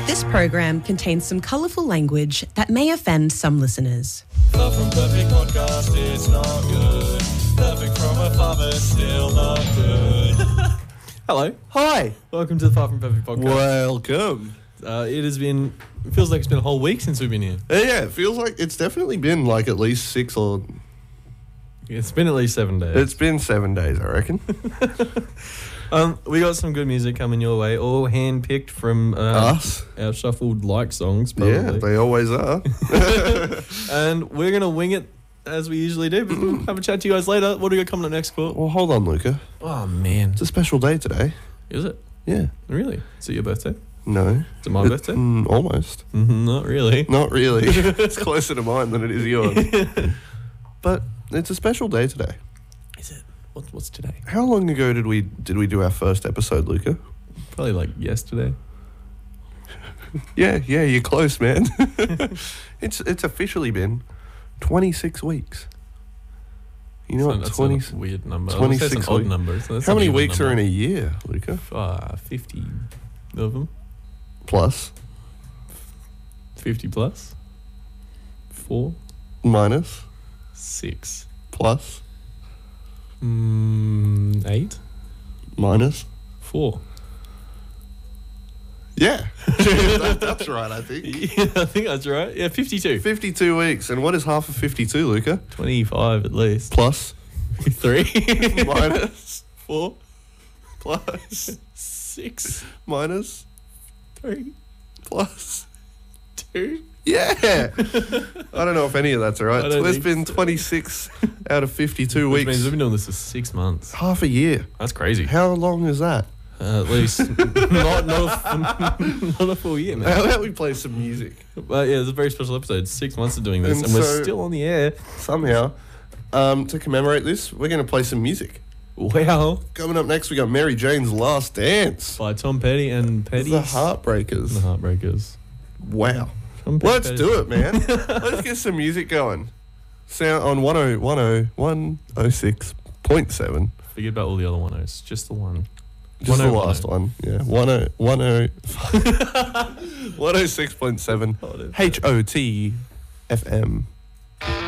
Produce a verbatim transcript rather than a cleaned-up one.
This program contains some colourful language that may offend some listeners. Far from perfect podcast, it's not good. Perfect from afar, but still not good. Hello. Hi. Welcome to the Far From Perfect podcast. Welcome. Uh, it has been, it feels like it's been a whole week since we've been here. Uh, yeah, it feels like it's definitely been like at least six or... It's been at least seven days. It's been seven days, I reckon. um, we got some good music coming your way, all hand-picked from uh, Us. our shuffled like songs, probably. Yeah, they always are. And we're going to wing it as we usually do, but we'll have a chat to you guys later. What do we got coming up next, Court? Well, hold on, Luca. Oh, man. It's a special day today. Is it? Yeah. Really? Is it your birthday? No. Is it my It- birthday? Mm, almost. Mm-hmm, not really. Not really. It's closer to mine than it is yours. But it's a special day today. Is it? What, what's today? How long ago did we did we do our first episode, Luca? Probably like yesterday. Yeah, yeah, you're close, man. it's it's officially been twenty-six weeks. You know what? That's twenty. not a weird number. twenty-six That's an odd weeks. number. So that's How not many even weeks are in number. a year, Luca? Uh, fifty of them. Plus, fifty plus. Four. minus, Six. plus, Mm, eight. minus. Four. Yeah, that, that's right. I think Yeah, I think that's right. Yeah, fifty-two. fifty-two weeks, and what is half of fifty-two, Luca? twenty-five at least. Plus, Three. minus, Four. plus, Six. minus, Three. plus. Two. Yeah, I don't know if any of that's all right. I So don't there's think been so. twenty-six out of fifty-two Which weeks. means we've been doing this for six months. Half a year. That's crazy. How long is that? Uh, at least not, not, a, not a full year, man. How about we play some music? But yeah, it's a very special episode. Six months of doing this, and, And we're so- still on the air. Somehow, um, to commemorate this, we're going to play some music. Wow. Coming up next, we got Mary Jane's Last Dance. By Tom Petty and Petty. The Heartbreakers. The Heartbreakers. Wow. Tom Petty, Let's Petty. do it, man. Let's get some music going. Sound on one oh one oh one oh six point seven. Forget about all the other one O's. Just the one. Just the one oh one oh. last one. Yeah. one oh one oh one oh six point seven Oh, it is. H O T F M.